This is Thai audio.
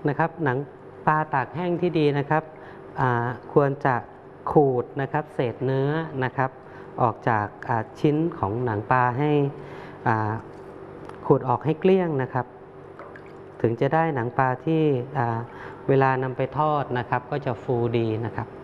นะครับหนังปลาตากแห้งที่ดีนะครับควรจะขูดนะครับเศษเนื้อนะครับออกจากชิ้นของหนังปลาให้ขูดออกให้เกลี้ยงนะครับถึงจะได้หนังปลาที่เวลานำไปทอดนะครับก็จะฟูดีนะครับ